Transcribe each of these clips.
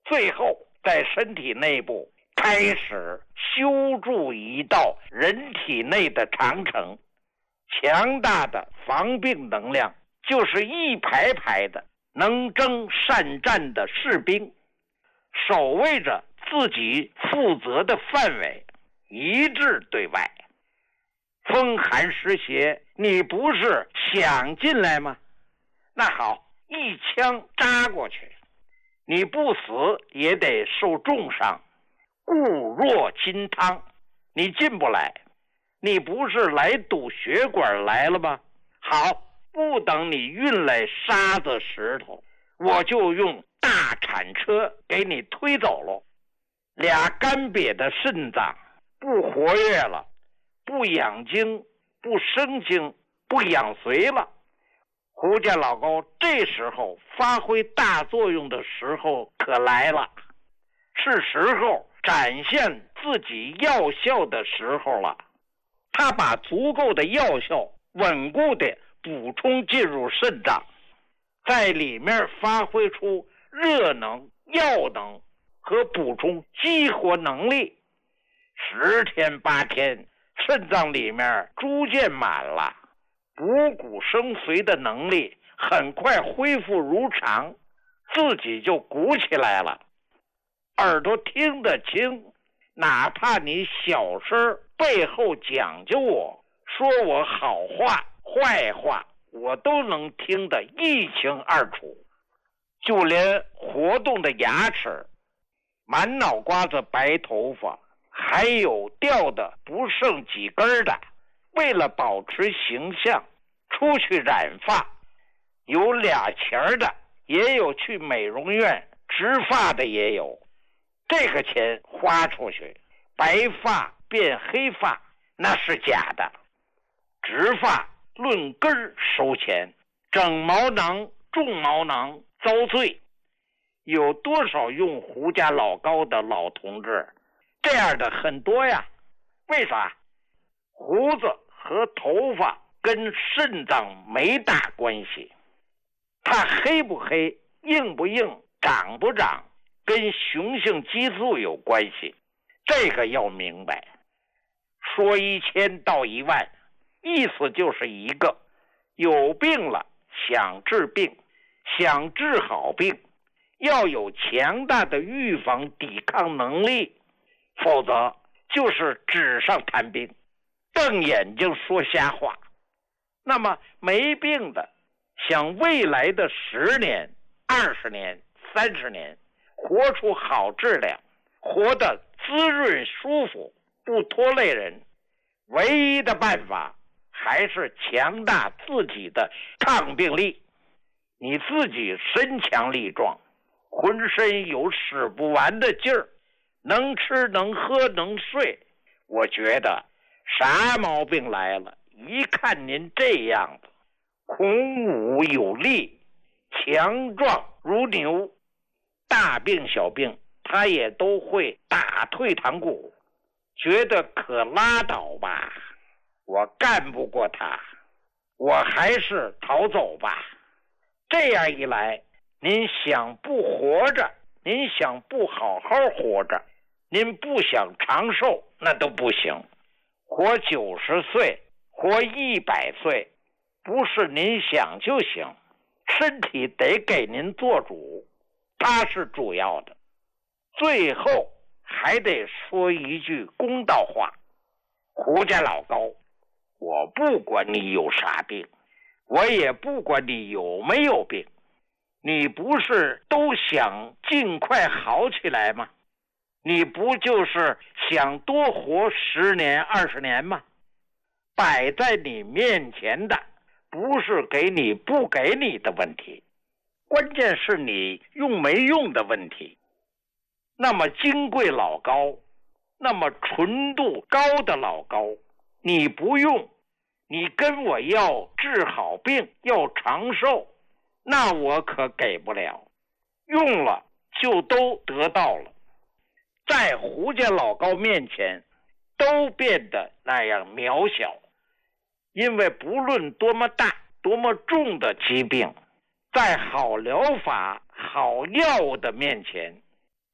最后在身体内部开始修筑一道人体内的长城，强大的防病能量，就是一排排的能征善战的士兵，守卫着自己负责的范围，一致对外。风寒湿邪，你不是想进来吗？那好，一枪扎过去，你不死也得受重伤，固若金汤，你进不来。你不是来堵血管来了吗？好，不等你运来沙子石头，我就用大铲车给你推走了。俩干瘪的肾脏不活跃了，不养精，不生精，不养髓了。胡家老高这时候发挥大作用的时候可来了，是时候展现自己药效的时候了。他把足够的药效稳固地补充进入肾脏，在里面发挥出热能、药能和补充激活能力。10天8天，肾脏里面逐渐满了，补骨生髓的能力很快恢复如常，自己就鼓起来了。耳朵听得清，哪怕你小声背后讲究我，说我好话坏话，我都能听得一清二楚。就连活动的牙齿，满脑瓜子白头发，还有掉的不剩几根的，为了保持形象出去染发，有2钱的，也有去美容院植发的也有。这个钱花出去，白发变黑发那是假的。植发论根收钱，整毛囊种毛囊遭罪。有多少用胡家老高的老同志？这样的很多呀。为啥？胡子和头发跟肾脏没大关系，它黑不黑，硬不硬，长不长，跟雄性激素有关系。这个要明白。说1000道10000，意思就是一个，有病了想治病，想治好病，要有强大的预防抵抗能力，否则就是纸上谈兵，瞪眼睛说瞎话。那么没病的想未来的10年、20年、30年活出好质量，活得滋润舒服，不拖累人，唯一的办法还是强大自己的抗病力。你自己身强力壮，浑身有使不完的劲儿，能吃能喝能睡，我觉得啥毛病来了，一看您这样子，孔武有力，强壮如牛，大病小病他也都会打退堂鼓，觉得可拉倒吧，我干不过他，我还是逃走吧。这样一来，您想不活着，您想不好好活着，您不想长寿，那都不行。活90岁，活100岁，不是您想就行，身体得给您做主，它是主要的。最后还得说一句公道话，胡家老高，我不管你有啥病，我也不管你有没有病，你不是都想尽快好起来吗？你不就是想多活10年20年吗？摆在你面前的不是给你不给你的问题，关键是你用没用的问题。那么金贵老高，那么纯度高的老高，你不用，你跟我要治好病，要长寿，那我可给不了。用了就都得到了，在胡家老高面前都变得那样渺小。因为不论多么大多么重的疾病，在好疗法好药物的面前，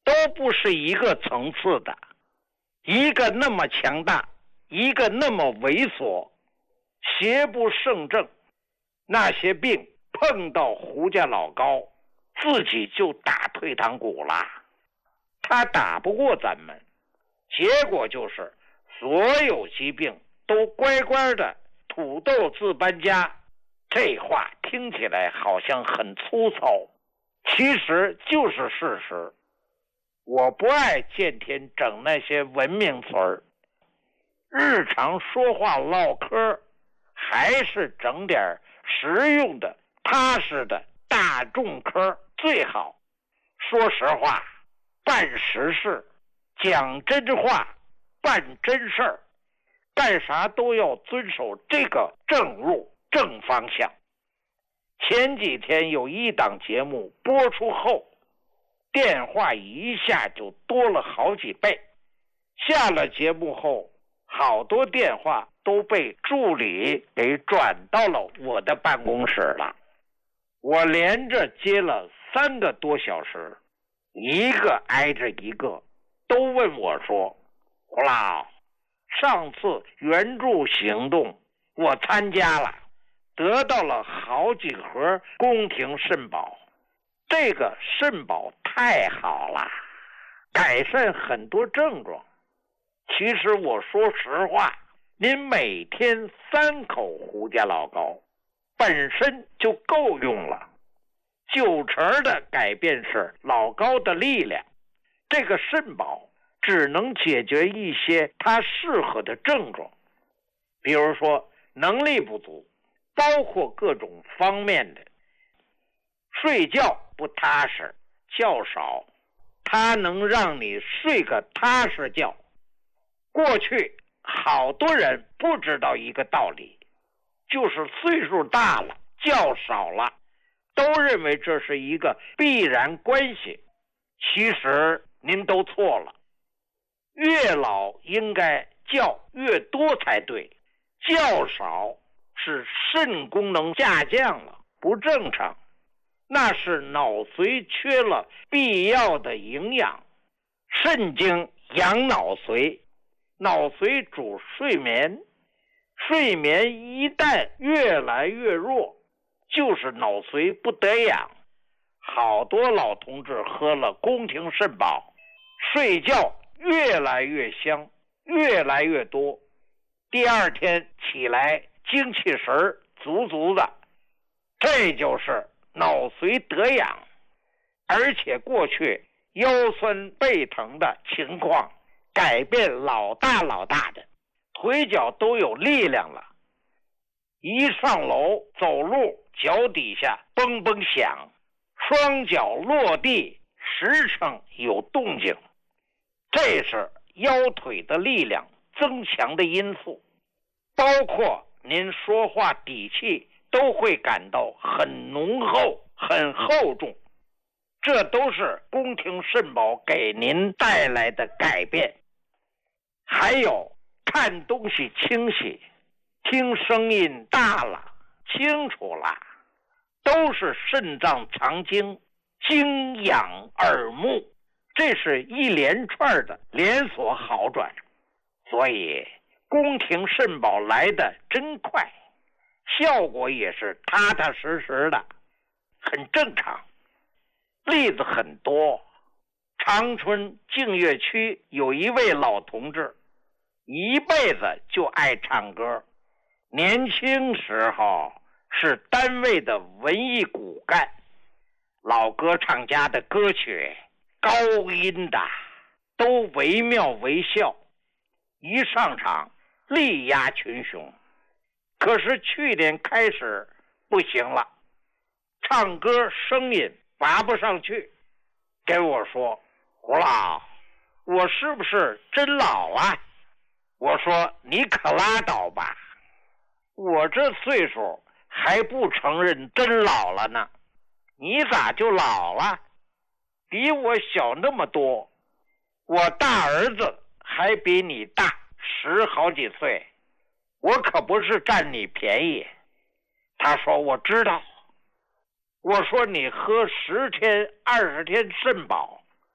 都不是一个层次的，一个那么强大，一个那么猥琐，邪不胜正。那些病碰到胡家老高，自己就打退堂鼓了，他打不过咱们，结果就是所有疾病都乖乖的土豆自搬家。这话听起来好像很粗糙，其实就是事实。我不爱见天整那些文明词儿，日常说话唠嗑还是整点实用的踏实的大众嗑最好。说实话，办实事，讲真话，办真事儿，干啥都要遵守这个正路正方向。前几天有一档节目播出后，电话一下就多了好几倍。下了节目后，好多电话都被助理给转到了我的办公室了。我连着接了3个多小时，一个挨着一个，都问我说：胡老，上次援助行动我参加了，得到了好几盒宫廷肾宝，这个肾宝太好了，改善很多症状。其实我说实话，您每天3口胡家老高本身就够用了，90%的改变是老高的力量，这个肾宝只能解决一些他适合的症状，比如说能力不足，包括各种方面的，睡觉不踏实，觉少，它能让你睡个踏实觉。过去好多人不知道一个道理，就是岁数大了，觉少了，都认为这是一个必然关系。其实您都错了，越老应该觉越多才对，觉少是肾功能下降了，不正常，那是脑髓缺了必要的营养。肾经养脑髓，脑髓主睡眠，睡眠一旦越来越弱，就是脑髓不得养。好多老同志喝了宫廷肾宝，睡觉越来越香，越来越多，第二天起来精气神足足的，这就是脑髓得养。而且过去腰酸背疼的情况改变老大的，腿脚都有力量了，一上楼走路脚底下嘣嘣响，双脚落地时常有动静，这是腰腿的力量增强的因素。包括您说话底气都会感到很浓厚很厚重，这都是宫廷肾宝给您带来的改变。还有看东西清晰，听声音大了清楚了，都是肾脏藏精，精养耳目，这是一连串的连锁好转。所以宫廷肾宝来的真快，效果也是踏踏实实的，很正常。例子很多，长春净月区有一位老同志，一辈子就爱唱歌，年轻时候是单位的文艺骨干，老歌唱家的歌曲高音的都惟妙惟肖，一上场力压群雄。可是去年开始不行了，唱歌声音拔不上去，跟我说：胡老，我是不是真老啊？我说你可拉倒吧，我这岁数还不承认真老了呢，你咋就老了？比我小那么多，我大儿子还比你大10好几岁，我可不是占你便宜。他说我知道。我说你喝10天20天肾宝，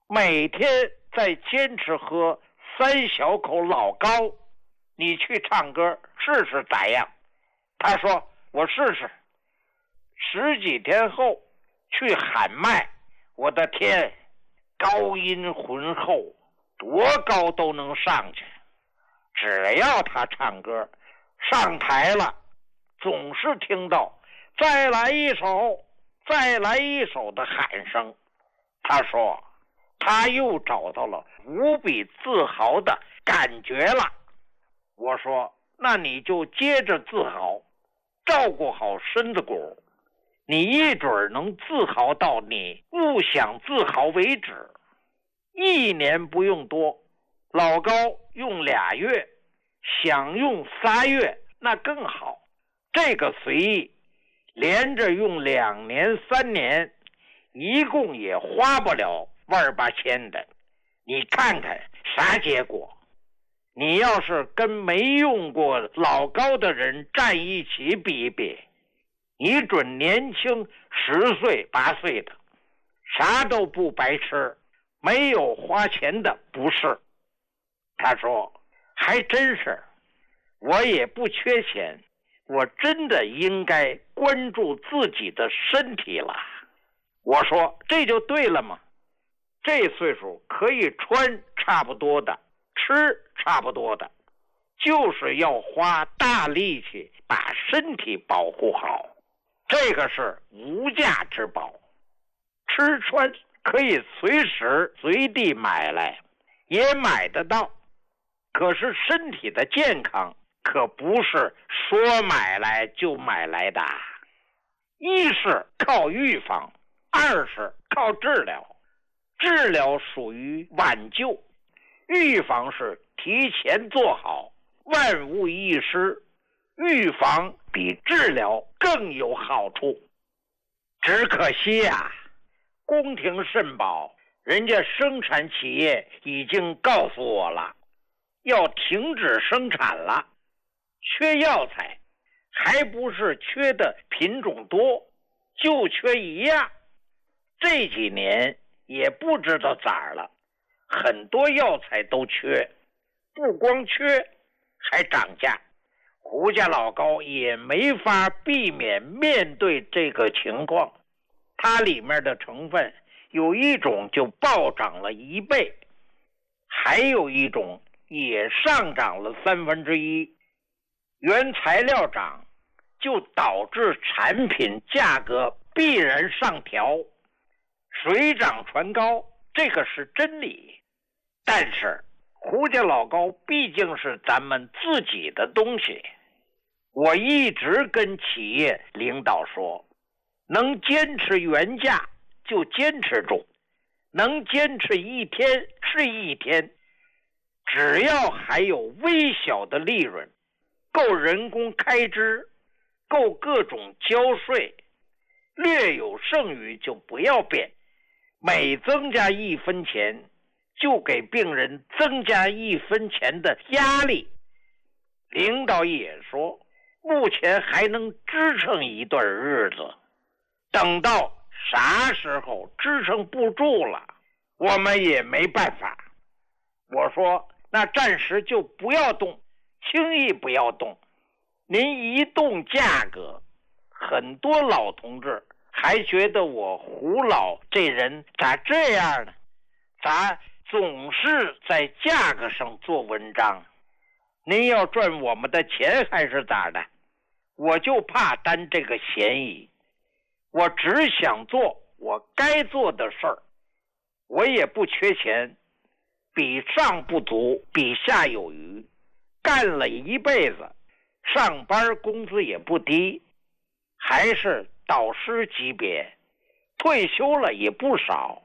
每天在坚持喝3小口老高，你去唱歌试试咋样？他说我试试。10几天后去喊麦，我的天，高音浑厚，多高都能上去。只要他唱歌上台了，总是听到再来一首，再来一首的喊声。他说他又找到了无比自豪的感觉了。我说那你就接着自豪，照顾好身子骨，你一准能自豪到你不想自豪为止。1年不用多，老高用2月，想用3月那更好。这个随意，连着用2年3年，一共也花不了万8千的。你看看啥结果？你要是跟没用过老高的人站一起比一比，你准年轻10岁8岁的，啥都不白吃，没有花钱的不是。他说还真是，我也不缺钱，我真的应该关注自己的身体了。我说这就对了嘛，这岁数可以穿差不多的，吃差不多的，就是要花大力气把身体保护好，这个是无价之宝。吃穿可以随时随地买来，也买得到，可是身体的健康可不是说买来就买来的。一是靠预防，二是靠治疗。治疗属于挽救，预防是提前做好，万无一失。预防比治疗更有好处。只可惜啊，宫廷肾宝人家生产企业已经告诉我了，要停止生产了。缺药材，还不是缺的品种多，就缺一样。这几年也不知道咋了，很多药材都缺，不光缺，还涨价。胡家老高也没法避免面对这个情况，它里面的成分有一种就暴涨了1倍，还有一种也上涨了1/3。原材料涨，就导致产品价格必然上调，水涨船高，这个是真理。但是胡家老高毕竟是咱们自己的东西，我一直跟企业领导说，能坚持原价就坚持住，能坚持1天是1天，只要还有微小的利润，够人工开支，够各种交税，略有剩余就不要变，每增加1分钱就给病人增加1分钱的压力。领导也说目前还能支撑一段日子，等到啥时候支撑不住了，我们也没办法。我说那暂时就不要动，轻易不要动。您一动价格，很多老同志还觉得我胡老这人咋这样呢？咋总是在价格上做文章？您要赚我们的钱还是咋的？我就怕担这个嫌疑，我只想做我该做的事儿，我也不缺钱，比上不足，比下有余，干了一辈子，上班工资也不低，还是导师级别，退休了也不少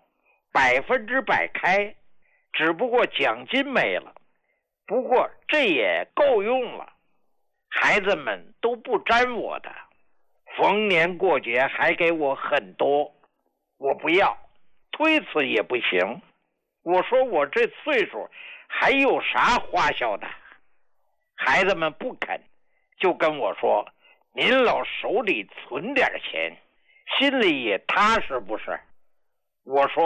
，100%开，只不过奖金没了，不过这也够用了，孩子们都不沾我的，逢年过节还给我很多，我不要，推辞也不行。我说我这岁数还有啥花销的？孩子们不肯，就跟我说，您老手里存点钱，心里也踏实不是？我说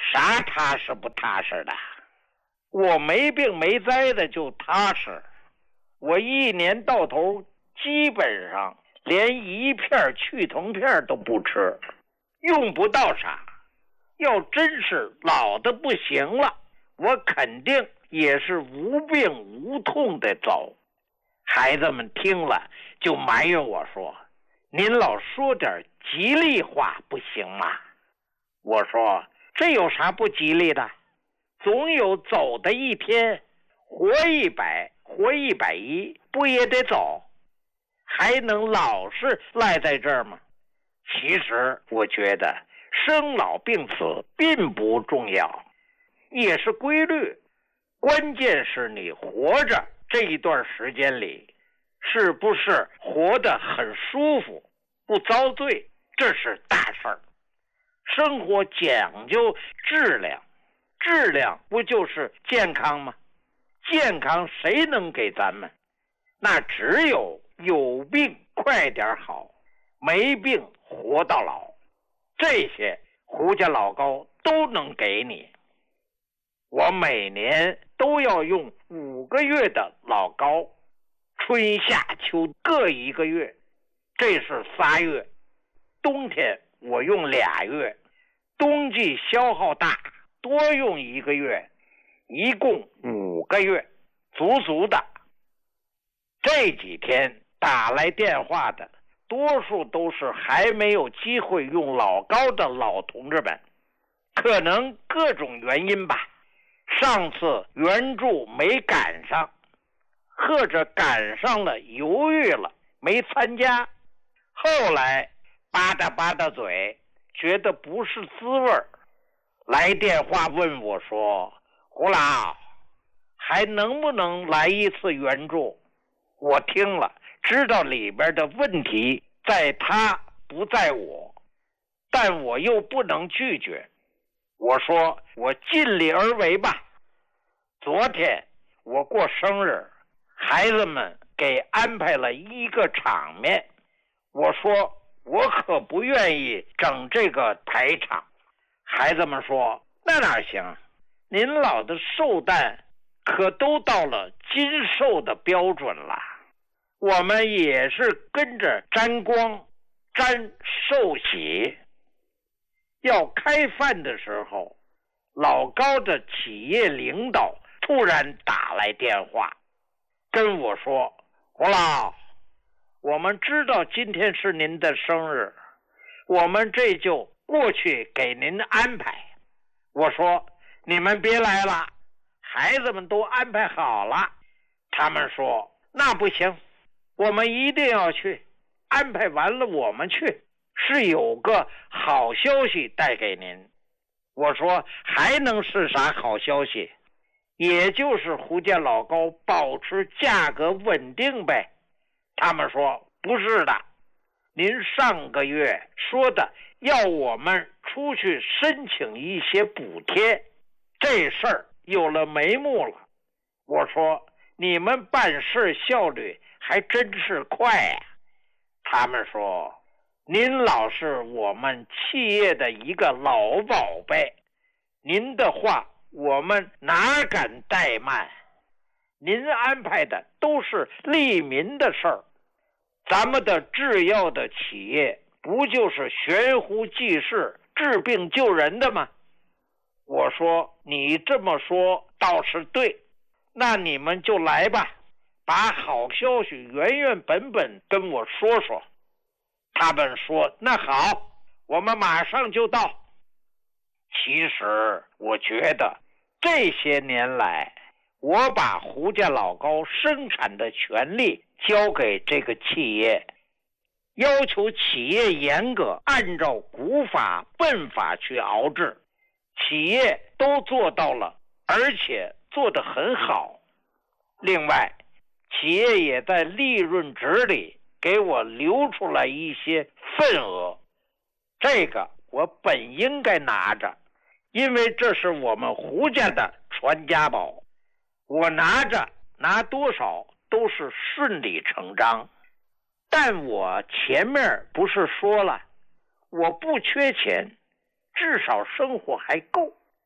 啥踏实不踏实的？我没病没灾的就踏实。我一年到头基本上连一片去疼片都不吃，用不到啥。要真是老的不行了，我肯定也是无病无痛的走。孩子们听了就埋怨我说，您老说点吉利话不行吗？我说，这有啥不吉利的？总有走的一天，活100，活110，不也得走？还能老是赖在这儿吗？其实我觉得生老病死并不重要，也是规律。关键是你活着这一段时间里，是不是活得很舒服，不遭罪，这是大事儿。生活讲究质量，质量不就是健康吗？健康谁能给咱们？那只有病快点好，没病活到老，这些胡家老高都能给你。我每年都要用5个月的老高，春夏秋各1个月，这是3月。冬天我用2月，冬季消耗大，多用1个月，一共5个月，足足的。这几天打来电话的多数都是还没有机会用老高的老同志们，可能各种原因吧，上次援助没赶上，或者赶上了犹豫了没参加，后来吧嗒嘴，觉得不是滋味儿，来电话问我说，胡老还能不能来一次援助？我听了知道里边的问题在他不在我，但我又不能拒绝。我说我尽力而为吧。昨天我过生日，孩子们给安排了一个场面，我说我可不愿意整这个排场。孩子们说那哪行，您老的寿诞可都到了金寿的标准了，我们也是跟着沾光沾寿喜。要开饭的时候，老高的企业领导突然打来电话跟我说，胡老，我们知道今天是您的生日，我们这就过去给您安排。我说你们别来了，孩子们都安排好了。他们说那不行，我们一定要去，安排完了我们去，是有个好消息带给您。我说还能是啥好消息？也就是胡家老高保持价格稳定呗。他们说不是的，您上个月说的要我们出去申请一些补贴，这事儿有了眉目了。我说你们办事效率还真是快呀。他们说您老是我们企业的一个老宝贝，您的话我们哪敢怠慢，您安排的都是利民的事儿，咱们的制药的企业不就是悬壶济世治病救人的吗？我说你这么说倒是对，那你们就来吧，把好消息原本跟我说说。他们说那好，我们马上就到。其实我觉得这些年来，我把胡家老高生产的权利交给这个企业，要求企业严格按照古法笨法去熬制，企业都做到了，而且做得很好。另外，企业也在利润值里给我留出来一些份额，这个我本应该拿着，因为这是我们胡家的传家宝，我拿着拿多少都是顺理成章。但我前面不是说了，我不缺钱，至少生活还够。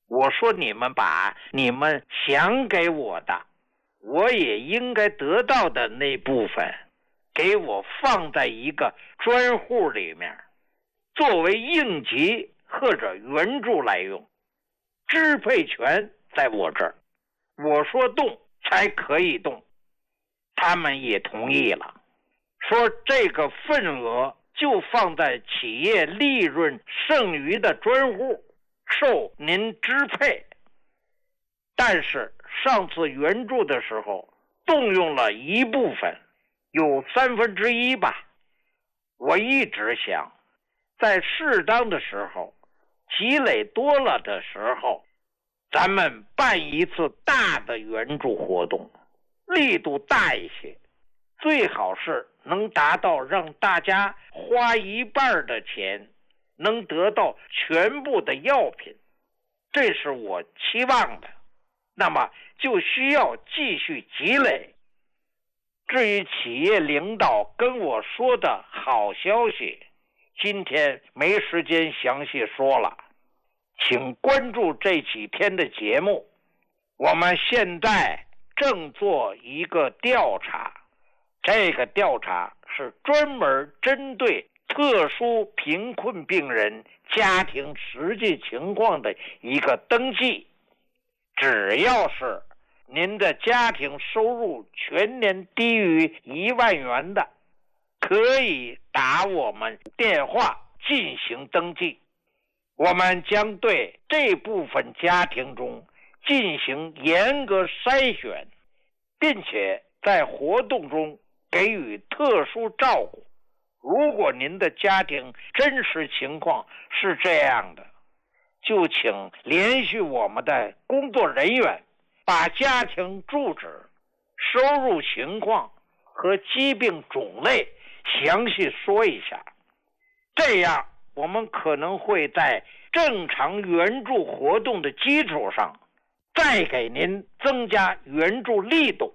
我说你们把你们想给我的，我也应该得到的那部分，给我放在一个专户里面，作为应急或者援助来用，支配权在我这儿，我说动才可以动。他们也同意了，说这个份额就放在企业利润剩余的专户，受您支配。但是上次援助的时候动用了一部分，有1/3吧。我一直想，在适当的时候，积累多了的时候，咱们办一次大的援助活动，力度大一些，最好是能达到让大家花一半的钱能得到全部的药品，这是我期望的。那么就需要继续积累。至于企业领导跟我说的好消息，今天没时间详细说了，请关注这几天的节目。我们现在正做一个调查，这个调查是专门针对特殊贫困病人家庭实际情况的一个登记。只要是您的家庭收入全年低于1万元的，可以打我们电话进行登记。我们将对这部分家庭中进行严格筛选，并且在活动中给予特殊照顾。如果您的家庭真实情况是这样的，就请联系我们的工作人员，把家庭住址、收入情况和疾病种类详细说一下。这样我们可能会在正常援助活动的基础上，再给您增加援助力度。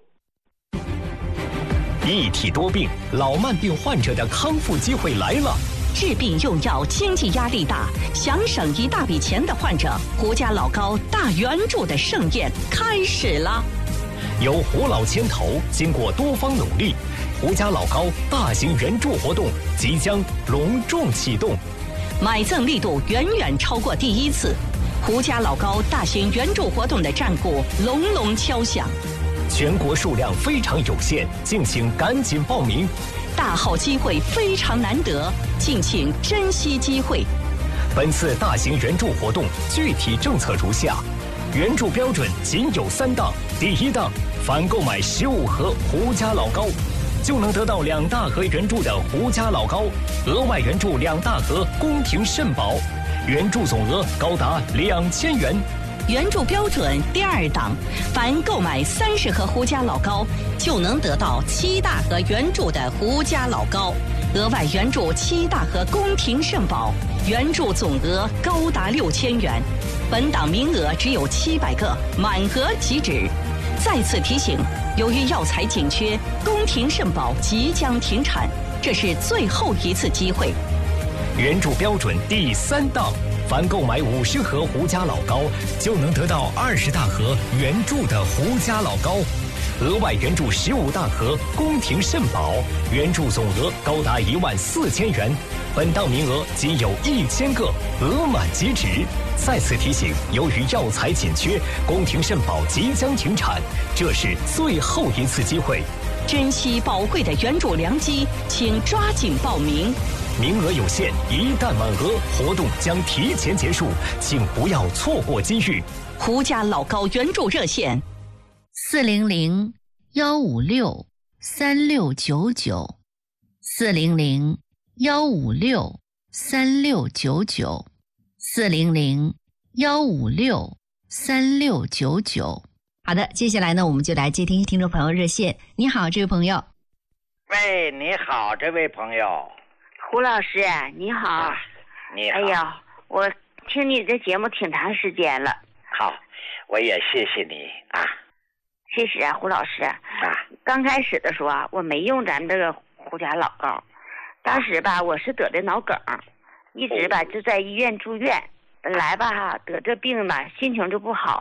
一体多病，老慢病患者的康复机会来了。 治病用药经济压力大，想省一大笔钱的患者，胡家老高大援助的盛宴开始了。 由胡老牵头，经过多方努力，胡家老高大型援助活动即将隆重启动， 买赠力度远远超过第一次。胡家老高大型援助活动的战鼓隆隆敲响， 全国数量非常有限，敬请赶紧报名。 大好机会非常难得，敬请珍惜机会。 本次大型援助活动具体政策如下：援助标准仅有3档。第1档，凡购买15盒胡家老高，就能得到2大盒援助的胡家老高，额外援助2大盒宫廷肾宝，援助总额高达2000元。 援助标准第2档，凡购买30盒胡家老高，就能得到7大盒援助的胡家老高，额外援助7大盒宫廷肾宝，援助总额高达6000元。本档名额只有700个，满额即止。再次提醒，由于药材紧缺，宫廷肾宝即将停产，这是最后一次机会。 援助标准第3档，凡购买50盒胡家老高，就能得到20大盒援助的胡家老高，额外援助15大盒宫廷肾宝，援助总额高达14000元。本档名额仅有1000个，额满即止。再次提醒，由于药材紧缺，宫廷肾宝即将停产，这是最后一次机会。 珍惜宝贵的援助良机，请抓紧报名。 名额有限，一旦满额，活动将提前结束，请不要错过机遇。 胡家老高援助热线 400-156-3699 400-156-3699 400-156-3699。 好的，接下来呢，我们就来接听听众朋友热线。你好，这位朋友。 喂，你好，这位朋友。 胡老师，你好。 你好。 哎呀，我听你的节目挺长时间了。 好，我也谢谢你啊。 其实啊，胡老师啊，刚开始的时候啊，我没用咱这个胡家老高。当时吧，我是得的脑梗，一直吧就在医院住院。 本来吧得这病呢，心情就不好。